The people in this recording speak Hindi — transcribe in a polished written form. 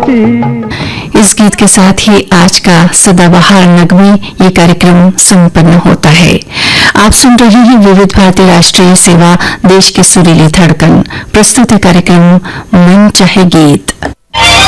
इस गीत के साथ ही आज का सदाबहार नगमे ये कार्यक्रम संपन्न होता है। आप सुन रहे हैं विविध भारती राष्ट्रीय सेवा, देश की सुरीली धड़कन। प्रस्तुत है कार्यक्रम मन चाहे गीत।